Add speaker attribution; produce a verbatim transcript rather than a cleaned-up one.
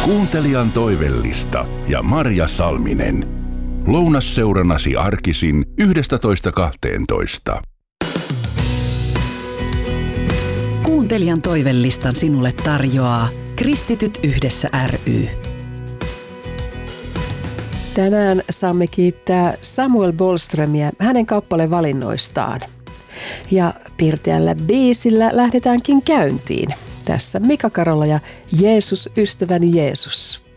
Speaker 1: Kuuntelijan toivellista ja Marja Salminen. Lounasseuranasi arkisin yhdestätoista kahteentoista.
Speaker 2: Kuuntelijan toivellistan sinulle tarjoaa Kristityt yhdessä ry.
Speaker 3: Tänään saamme kiittää Samuel Bollströmiä hänen kappalevalinnoistaan. Ja pirteällä biisillä lähdetäänkin käyntiin. Tässä Mika Karola ja Jeesus, ystäväni Jeesus.